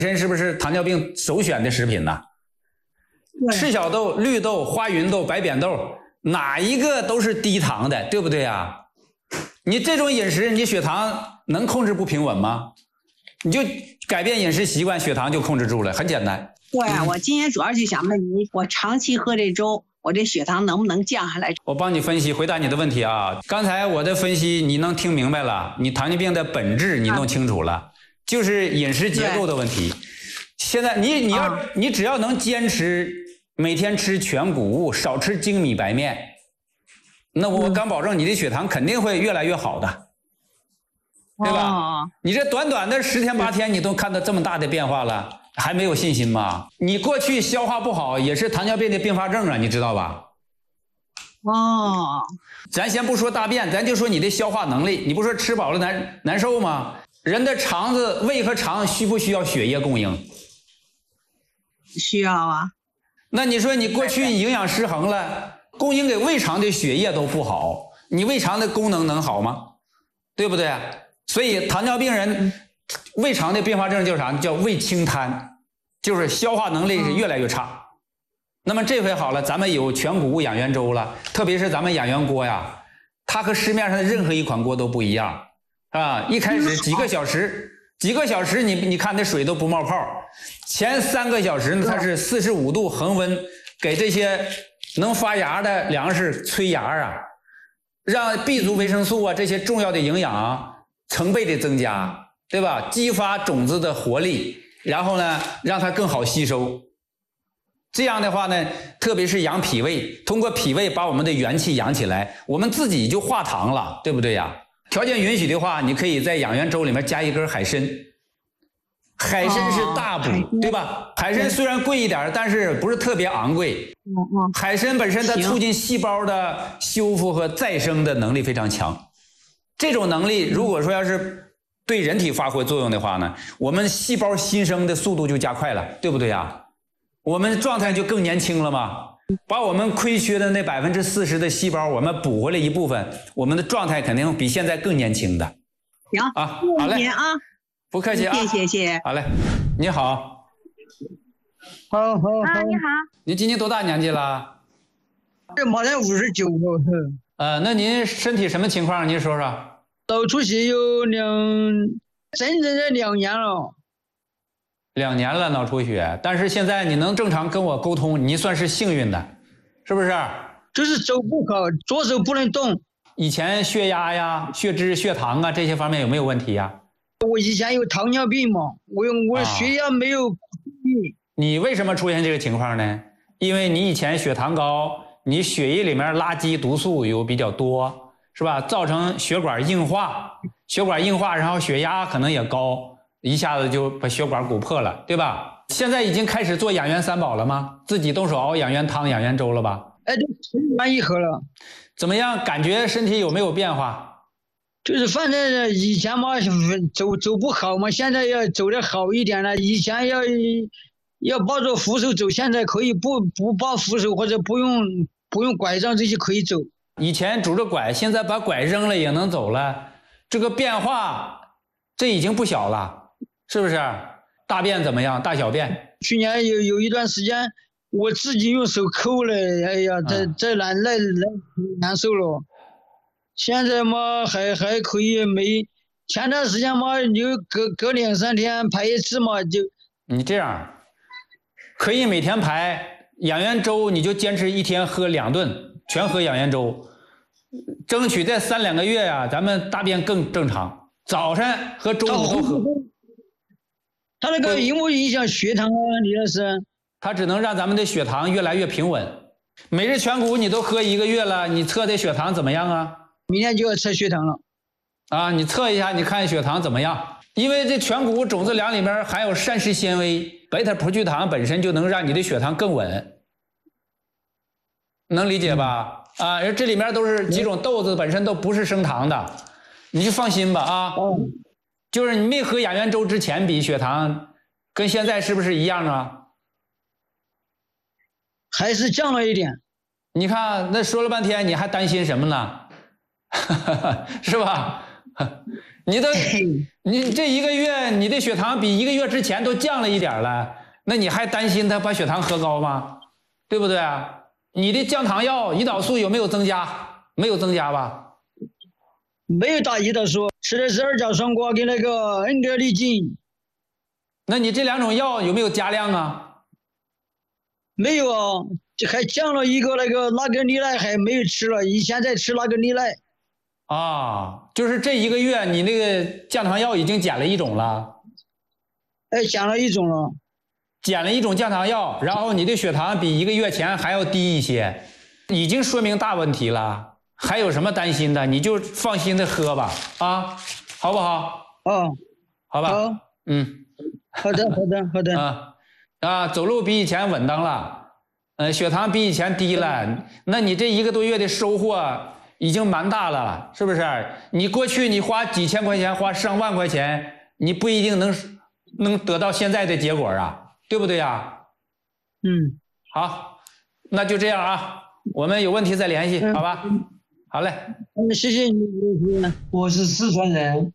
参是不是糖尿病首选的食品呢？赤小豆、绿豆、花芸豆、白扁豆，哪一个都是低糖的，对不对啊？你这种饮食，你血糖能控制不平稳吗？你就改变饮食习惯，血糖就控制住了，很简单。 对啊，我今天主要就想问你，我长期喝这粥，我这血糖能不能降下来？ 我帮你分析，回答你的问题啊。刚才我的分析你能听明白了，你糖尿病的本质你弄清楚了，就是饮食结构的问题。现在你只要能坚持每天吃全谷物，少吃精米白面，那我敢保证你的血糖肯定会越来越好的，对吧？你这短短的10天8天，你都看到这么大的变化了，还没有信心吗？你过去消化不好也是糖尿病的并发症啊，你知道吧？咱先不说大便，咱就说你的消化能力。你不说吃饱了难受吗？人的肠子、胃和肠需不需要血液供应？ 需要啊。 那你说你过去营养失衡了，供应给胃肠的血液都不好，你胃肠的功能能好吗？对不对？所以糖尿病人胃肠的并发症叫啥？叫胃清瘫，就是消化能力是越来越差。那么这回好了，咱们有全谷物养元粥了，特别是咱们养元锅呀，它和市面上的任何一款锅都不一样啊！一开始几个小时你看那水都不冒泡，前3个小时呢，它是45度恒温，给这些能发芽的粮食催芽啊，让 B 族维生素啊这些重要的营养啊成倍的增加，对吧？激发种子的活力，然后呢让它更好吸收。这样的话呢，特别是养脾胃，通过脾胃把我们的元气养起来，我们自己就化糖了，对不对呀？条件允许的话，你可以在养元粥里面加一根海参。海参是大补，对吧？海参虽然贵一点，但是不是特别昂贵。海参本身它促进细胞的修复和再生的能力非常强。这种能力如果说要是对人体发挥作用的话呢，我们细胞新生的速度就加快了，对不对呀？我们状态就更年轻了嘛，把我们亏缺的那40%的细胞我们补回来一部分，我们的状态肯定比现在更年轻的。 行啊，好嘞啊，不客气啊， 谢谢。 好嘞，你好。 好啊，你好。 您今年多大年纪了？ 这马上59了。 那您身体什么情况？您说说。 脑出血有整整2年了。 2年了脑出血，但是现在你能正常跟我沟通，你算是幸运的，是不是？ 就是走不好，左手不能动。 以前血压呀、血脂、血糖啊这些方面有没有问题呀？ 我以前有糖尿病嘛，我血压没有。 你为什么出现这个情况呢？因为你以前血糖高，你血液里面垃圾毒素有比较多，是吧？造成血管硬化，然后血压可能也高。一下子就把血管鼓破了，对吧？现在已经开始做养元3宝了吗？自己动手熬养元汤、养元粥了吧？ 就吃完1盒了。 怎么样？感觉身体有没有变化？ 就是反正以前嘛走不好嘛，现在要走得好一点了。以前要抱着扶手走，现在可以不抱扶手或者不用拐杖这些可以走。 以前拄着拐，现在把拐扔了也能走了，这个变化这已经不小了。是不是？大便怎么样？大小便？ 去年有一段时间，我自己用手抠了，哎呀，这难受了。现在嘛，还可以前段时间嘛，你就隔2、3天排一次嘛，就。 你这样，可以每天排养元粥，你就坚持1天喝2顿，全喝养元粥，争取在3、2个月呀，咱们大便更正常。早上和中午都喝。 它那个影不影响血糖啊？李老师？ 它只能让咱们的血糖越来越平稳。每日全谷你都喝1个月了，你测的血糖怎么样啊？ 明天就要测血糖了。 啊，你测一下，你看血糖怎么样？因为这全谷物种子粮里面含有膳食纤维，贝塔葡聚糖本身就能让你的血糖更稳，能理解吧？啊，这里面都是几种豆子，本身都不是升糖的，你就放心吧啊。就是你没喝养元粥之前比血糖跟现在是不是一样啊？ 还是降了一点。 你看那说了半天你还担心什么呢？是吧？ 你这一个月你的血糖比一个月之前都降了一点了，那你还担心他把血糖喝高吗？对不对啊？你的降糖药胰岛素有没有增加？没有增加吧？ 没有打胰岛素，吃的是二甲双胍跟那个恩格利净。 那你这2种药有没有加量啊？ 没有啊，这还降了一个那个拉格尼赖，还没有吃了，以前在吃拉格尼赖。 啊，就是这一个月你那个降糖药已经减了1种了。 哎，减了1种了。 减了1种降糖药，然后你的血糖比一个月前还要低一些，已经说明大问题了，还有什么担心的？你就放心的喝吧，啊，好不好？ 哦， 好吧。 好，好的，好的，好的。 走路比以前稳当了，血糖比以前低了，那你这1个多月的收获已经蛮大了，是不是？你过去你花几千块钱，花上万块钱，你不一定能得到现在的结果啊。对不对呀？好，那就这样啊，我们有问题再联系，好吧？好嘞。 谢谢你。 我是四川人。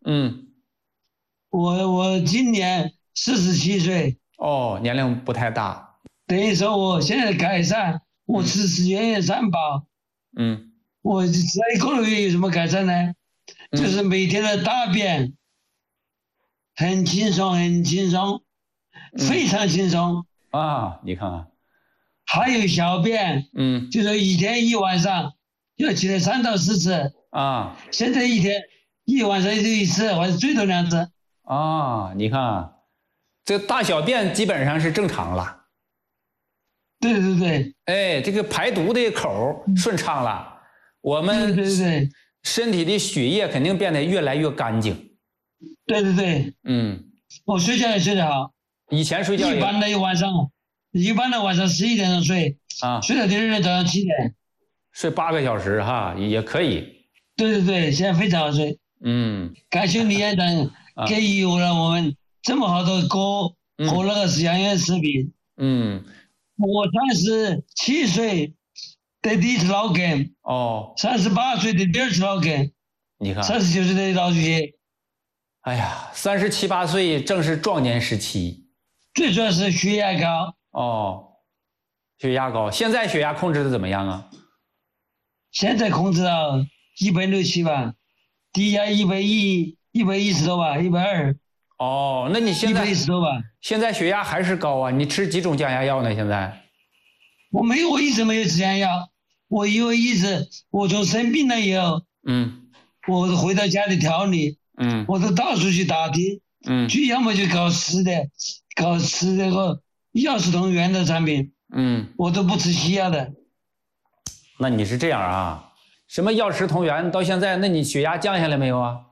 我今年47岁。 哦，年龄不太大。 等于说我现在改善，我吃原源三宝。我这1个月有什么改善呢？就是每天的大便很轻松，很轻松。非常轻松啊！你看看， 还有小便，就是一天一晚上要起来3到4次啊。现在一晚上就1次，或者最多2次啊。你看，这大小便基本上是正常了。 对对对， 哎，这个排毒的口顺畅了，我们对身体的血液肯定变得越来越干净。 对对对，我睡觉也睡得好。 以前睡觉一般的晚上11点钟睡啊，睡到第2天早上7点， 睡8个小时哈，也可以。 对对对，现在非常好睡。感谢李院长给予了我们这么好的歌和那个养元食品。我37岁得第1次脑梗，38岁得第2次脑梗， 你看 39岁得脑出血。 哎呀，37、8岁正是壮年时期。 最主要是血压高。 血压高，现在血压控制的怎么样啊？ 现在控制到160、7吧，低压110多吧，120。 那你现在 110多吧？ 现在血压还是高啊？你吃几种降压药呢？现在？ 我一直没有吃降压药，我因为我从生病了以后，我回到家里调理，我都到处去打听，要么就搞吃那个药食同源的产品，我都不吃西药的。 那你是这样啊？什么药食同源到现在，那你血压降下来没有啊？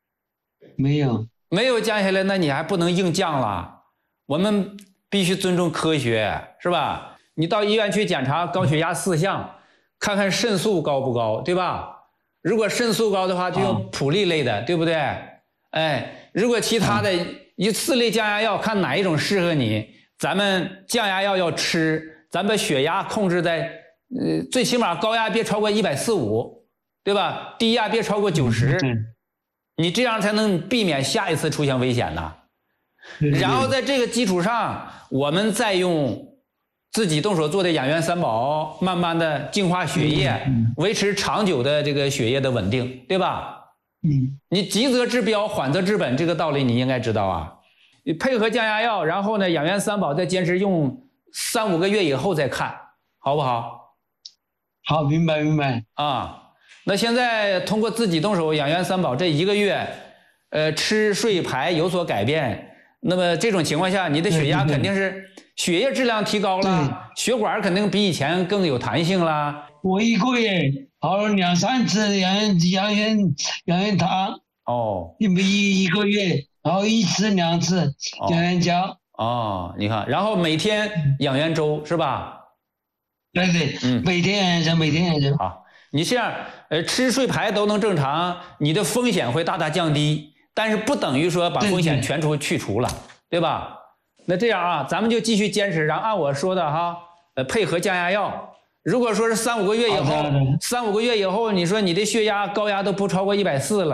没有降下来，那你还不能硬降了。我们必须尊重科学，是吧？你到医院去检查高血压4项，看看肾素高不高，对吧？如果肾素高的话，就用普利类的，对不对？如果其他的4类降压药，看哪一种适合你。咱们降压药要吃，咱把血压控制在最起码高压别超过145，对吧？低压别超过90，你这样才能避免下一次出现危险呐。然后在这个基础上，我们再用自己动手做的养元三宝，慢慢的净化血液，维持长久的这个血液的稳定，对吧？你急则治标，缓则治本，这个道理你应该知道啊。你配合降压药，然后呢，养元三宝再坚持用3、5个月以后再看，好不好？ 好，明白啊。那现在通过自己动手养元三宝，这1个月，吃睡排有所改变，那么这种情况下，你的血压肯定是血液质量提高了，血管肯定比以前更有弹性了。 我1个月熬了2、3次养元汤，一个月熬1次、2次养元胶。 你看，然后每天养元粥是吧？ 对，每天养元粥。 好，你这样吃睡排都能正常，你的风险会大大降低，但是不等于说把风险全去除了，对吧？那这样啊，咱们就继续坚持，然后按我说的哈，配合降压药。如果说是3、5个月以后，3、5个月以后，你说你的血压高压都不超过140了，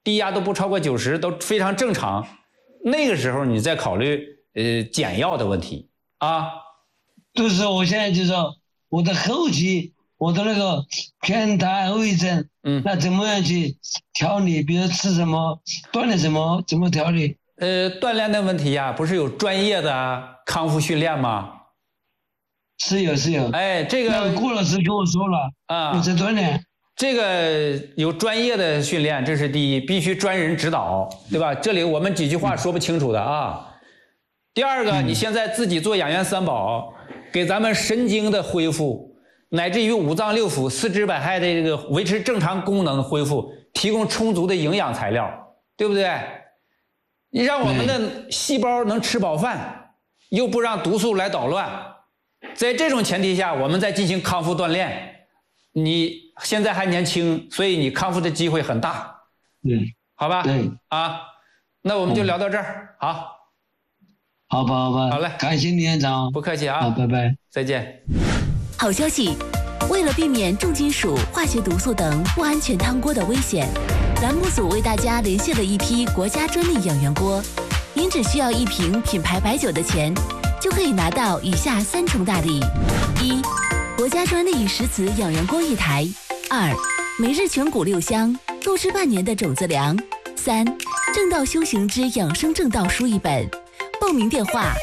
低压都不超过90，都非常正常。那个时候你再考虑减药的问题啊。 就是我现在就说我的后期，我的那个偏瘫后遗症，那怎么样去调理？比如吃什么，锻炼什么，怎么调理？ 锻炼的问题呀，不是有专业的康复训练吗？ 是有。 哎，这个那个顾老师跟我说了啊，有在锻炼。 这个有专业的训练，这是第一，必须专人指导，对吧？这里我们几句话说不清楚的啊。第二个，你现在自己做养元三宝，给咱们神经的恢复，乃至于五脏六腑、四肢百骸的这个维持正常功能恢复，提供充足的营养材料，对不对？你让我们的细胞能吃饱饭，又不让毒素来捣乱，在这种前提下，我们再进行康复锻炼。你现在还年轻，所以你康复的机会很大。好吧？啊，那我们就聊到这儿。好吧。好嘞， 感谢李院长， 不客气啊。 好，拜拜， 再见。 好消息，为了避免重金属、化学毒素等不安全汤锅的危险，栏目组为大家连线了一批国家专利养元锅，您只需要1瓶品牌白酒的钱，就可以拿到以下3重大礼：1、国家专利石瓷养元锅1台；2、每日全谷6箱，够吃半年的种子粮；3、正道修行之养生正道书1本。报名电话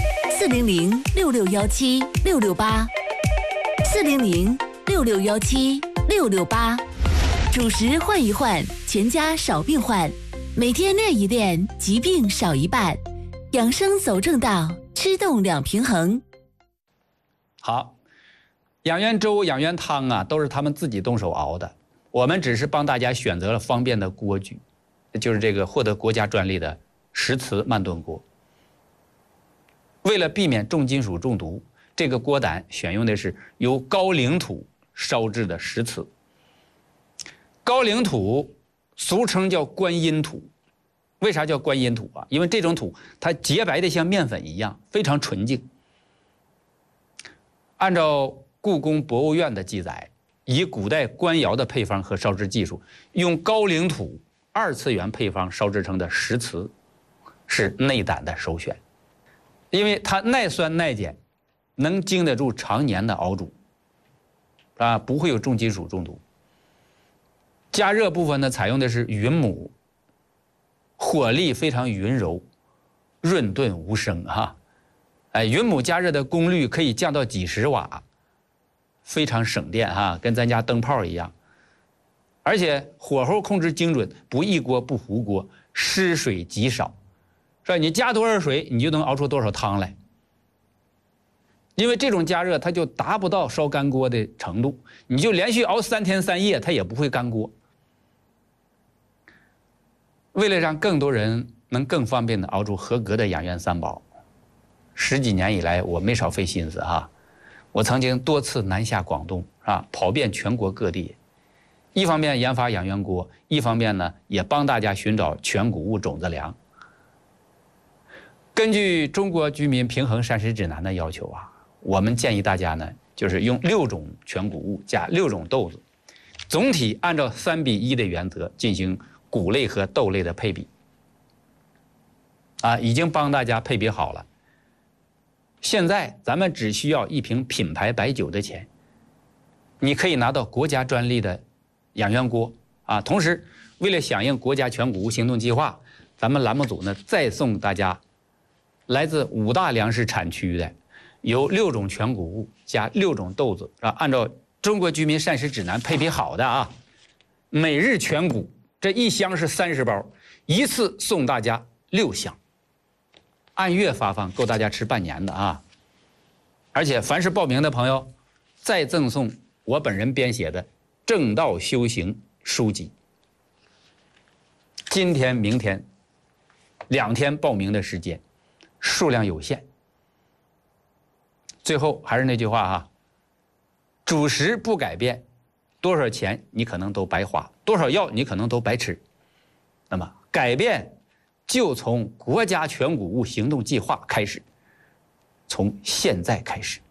：400-6617-668，400-6617-668。主食换一换，全家少病患，每天练一练，疾病少一半。养生走正道，吃动两平衡。 好，养元粥、养元汤啊，都是他们自己动手熬的，我们只是帮大家选择了方便的锅具，就是这个获得国家专利的石瓷慢炖锅。为了避免重金属中毒，这个锅胆选用的是由高岭土烧制的石瓷。高岭土俗称叫观音土，为啥叫观音土啊？因为这种土它洁白的像面粉一样，非常纯净。按照故宫博物院的记载，以古代官窑的配方和烧制技术，用高岭土2次元配方烧制成的石瓷是内胆的首选。因为它耐酸耐碱，能经得住常年的熬煮，不会有重金属中毒。加热部分呢，采用的是云母，火力非常匀柔，润炖无声云母加热的功率可以降到几十瓦，非常省电跟咱家灯泡一样。而且火候控制精准，不一锅不糊锅，失水极少。是吧？你加多少水，你就能熬出多少汤来。因为这种加热，它就达不到烧干锅的程度，你就连续熬3天3夜，它也不会干锅。为了让更多人能更方便的熬出合格的养元三宝，10几年以来，我没少费心思我曾经多次南下广东跑遍全国各地，一方面研发养元锅，一方面呢也帮大家寻找全谷物种子粮。根据中国居民平衡膳食指南的要求我们建议大家呢，就是用6种全谷物加6种豆子，总体按照3:1的原则进行谷类和豆类的配比。已经帮大家配比好了。现在咱们只需要1瓶品牌白酒的钱，你可以拿到国家专利的养元锅同时，为了响应国家全谷物行动计划，咱们栏目组呢再送大家来自5大粮食产区的，由6种全谷物加6种豆子按照中国居民膳食指南配比好的每日全谷，这1箱是30包，一次送大家6箱，按月发放，够大家吃半年的而且凡是报名的朋友，再赠送我本人编写的《正道修行》书籍。今天、明天2天报名的时间，数量有限。最后还是那句话主食不改变，多少钱你可能都白花，多少药你可能都白吃。那么改变就从国家全谷物行动计划开始，从现在开始。